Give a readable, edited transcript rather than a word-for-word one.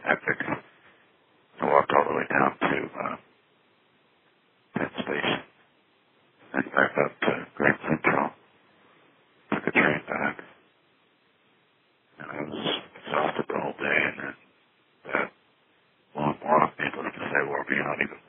epic. I walked all the way down to Penn Station and back up to Grand Central. Took a train back. And I was exhausted the whole day, and then that long walk, needless to say, wore me out even